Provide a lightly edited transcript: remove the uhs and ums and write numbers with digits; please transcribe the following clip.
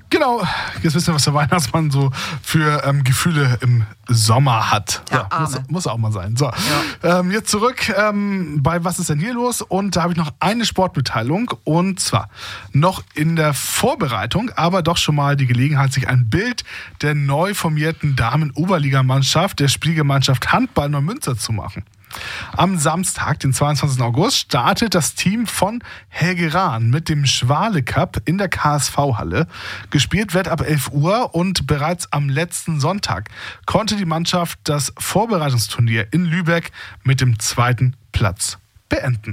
Genau, jetzt wissen wir, was der Weihnachtsmann so für Gefühle im Sommer hat. Der So, muss auch mal sein. So, jetzt zurück bei Was ist denn hier los? Und da habe ich noch eine Sportmitteilung und zwar noch in der Vorbereitung, aber doch schon mal die Gelegenheit, sich ein Bild der neu formierten Damen-Oberligamannschaft der Spielgemeinschaft Handball Neumünster zu machen. Am Samstag, den 22. August, startet das Team von Helge Rahn mit dem Schwale Cup in der KSV-Halle. Gespielt wird ab 11 Uhr und bereits am letzten Sonntag konnte die Mannschaft das Vorbereitungsturnier in Lübeck mit dem 2. Platz beenden.